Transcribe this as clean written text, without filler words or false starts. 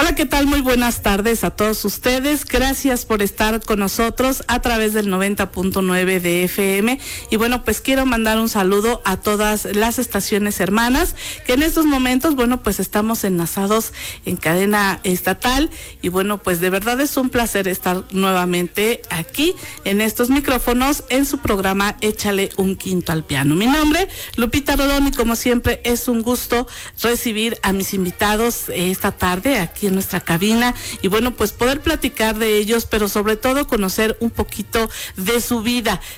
Hola, ¿qué tal? Muy buenas tardes a todos ustedes. Gracias por estar con nosotros a través del 90.9 de FM. Y bueno, pues quiero mandar un saludo a todas las estaciones hermanas que en estos momentos, bueno, pues estamos enlazados en cadena estatal. Y bueno, pues de verdad es un placer estar nuevamente aquí en estos micrófonos en su programa Échale un quinto al piano. Mi nombre, Lupita Rodón, y como siempre es un gusto recibir a mis invitados esta tarde aquí en nuestra cabina y bueno, pues poder platicar de ellos, pero sobre todo conocer un poquito de su vida,